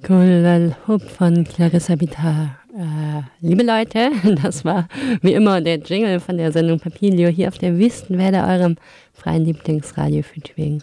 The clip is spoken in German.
Cool, Hope von Clarissa Bitar. Liebe Leute, das war wie immer der Jingle von der Sendung Papilio hier auf der Wüstenwelle, eurem freien Lieblingsradio für Tübingen.